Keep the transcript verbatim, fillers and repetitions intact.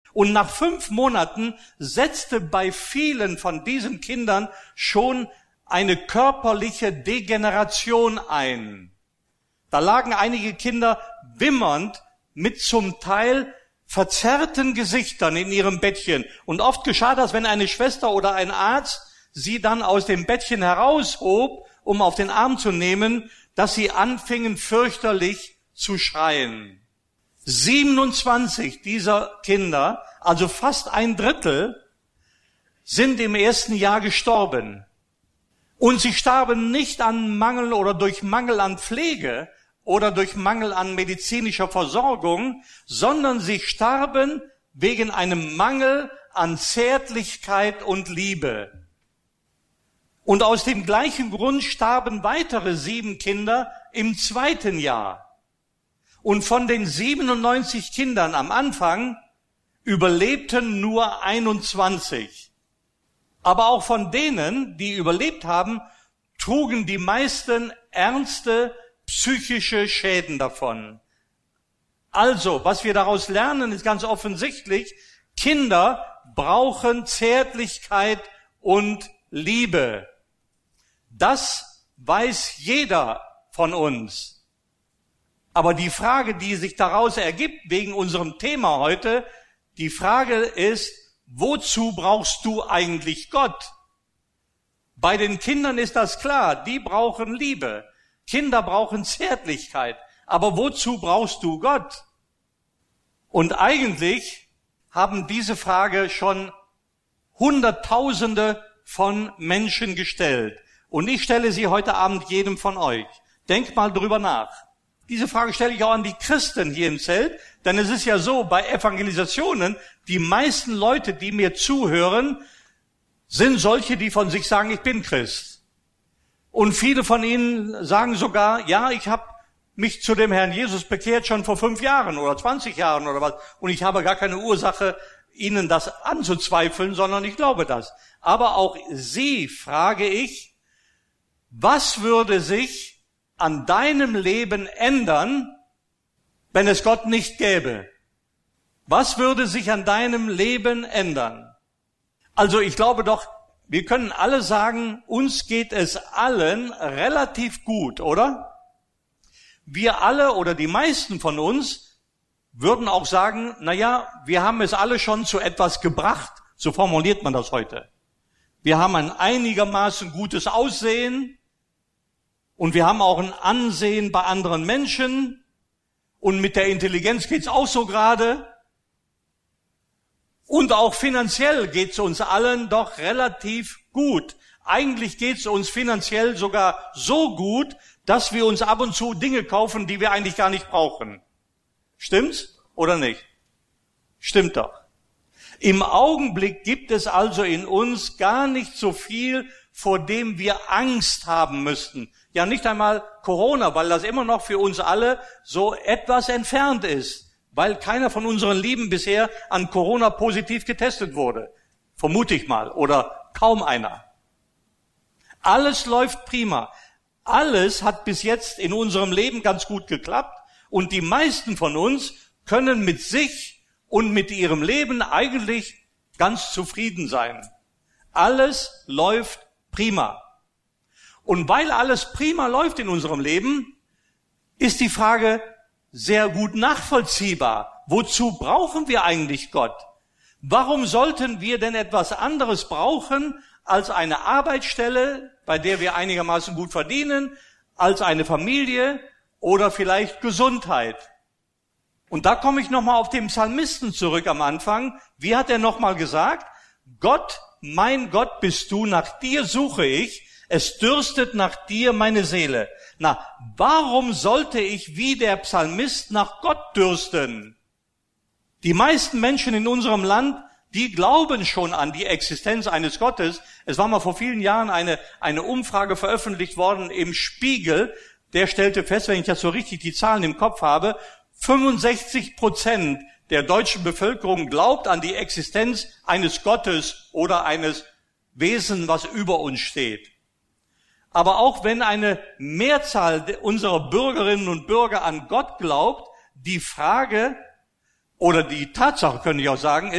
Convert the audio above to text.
Und nach fünf Monaten setzte bei vielen von diesen Kindern schon eine körperliche Degeneration ein. Da lagen einige Kinder wimmernd mit zum Teil verzerrten Gesichtern in ihrem Bettchen. Und oft geschah das, wenn eine Schwester oder ein Arzt sie dann aus dem Bettchen heraushob, um auf den Arm zu nehmen, dass sie anfingen fürchterlich zu schreien. siebenundzwanzig dieser Kinder, also fast ein Drittel, sind im ersten Jahr gestorben. Und sie starben nicht an Mangel oder durch Mangel an Pflege oder durch Mangel an medizinischer Versorgung, sondern sie starben wegen einem Mangel an Zärtlichkeit und Liebe. Und aus dem gleichen Grund starben weitere sieben Kinder im zweiten Jahr. Und von den siebenundneunzig Kindern am Anfang überlebten nur einundzwanzig. Aber auch von denen, die überlebt haben, trugen die meisten ernste psychische Schäden davon. Also, was wir daraus lernen, ist ganz offensichtlich, Kinder brauchen Zärtlichkeit und Liebe. Das weiß jeder von uns. Aber die Frage, die sich daraus ergibt, wegen unserem Thema heute, die Frage ist, wozu brauchst du eigentlich Gott? Bei den Kindern ist das klar, die brauchen Liebe. Kinder brauchen Zärtlichkeit. Aber wozu brauchst du Gott? Und eigentlich haben diese Frage schon Hunderttausende von Menschen gestellt. Und ich stelle sie heute Abend jedem von euch. Denkt mal drüber nach. Diese Frage stelle ich auch an die Christen hier im Zelt, denn es ist ja so, bei Evangelisationen, die meisten Leute, die mir zuhören, sind solche, die von sich sagen, ich bin Christ. Und viele von ihnen sagen sogar, ja, ich habe mich zu dem Herrn Jesus bekehrt schon vor fünf Jahren oder zwanzig Jahren oder was, und ich habe gar keine Ursache, ihnen das anzuzweifeln, sondern ich glaube das. Aber auch sie frage ich, was würde sich an deinem Leben ändern, wenn es Gott nicht gäbe? Was würde sich an deinem Leben ändern? Also ich glaube doch, wir können alle sagen, uns geht es allen relativ gut, oder? Wir alle oder die meisten von uns würden auch sagen, na ja, wir haben es alle schon zu etwas gebracht, so formuliert man das heute. Wir haben ein einigermaßen gutes Aussehen und wir haben auch ein Ansehen bei anderen Menschen und mit der Intelligenz geht's auch so gerade. Und auch finanziell geht's uns allen doch relativ gut. Eigentlich geht's uns finanziell sogar so gut, dass wir uns ab und zu Dinge kaufen, die wir eigentlich gar nicht brauchen. Stimmt's oder nicht? Stimmt doch. Im Augenblick gibt es also in uns gar nicht so viel, vor dem wir Angst haben müssten. Ja, nicht einmal Corona, weil das immer noch für uns alle so etwas entfernt ist, weil keiner von unseren Lieben bisher an Corona positiv getestet wurde. Vermute ich mal, oder kaum einer. Alles läuft prima. Alles hat bis jetzt in unserem Leben ganz gut geklappt und die meisten von uns können mit sich und mit ihrem Leben eigentlich ganz zufrieden sein. Alles läuft prima. Und weil alles prima läuft in unserem Leben, ist die Frage sehr gut nachvollziehbar. Wozu brauchen wir eigentlich Gott? Warum sollten wir denn etwas anderes brauchen als eine Arbeitsstelle, bei der wir einigermaßen gut verdienen, als eine Familie oder vielleicht Gesundheit? Und da komme ich nochmal auf den Psalmisten zurück am Anfang. Wie hat er nochmal gesagt? Gott, mein Gott bist du, nach dir suche ich, es dürstet nach dir meine Seele. Na, warum sollte ich wie der Psalmist nach Gott dürsten? Die meisten Menschen in unserem Land, die glauben schon an die Existenz eines Gottes. Es war mal vor vielen Jahren eine, eine Umfrage veröffentlicht worden im Spiegel. Der stellte fest, wenn ich das so richtig die Zahlen im Kopf habe, fünfundsechzig Prozent der deutschen Bevölkerung glaubt an die Existenz eines Gottes oder eines Wesens, was über uns steht. Aber auch wenn eine Mehrzahl unserer Bürgerinnen und Bürger an Gott glaubt, die Frage oder die Tatsache, könnte ich auch sagen,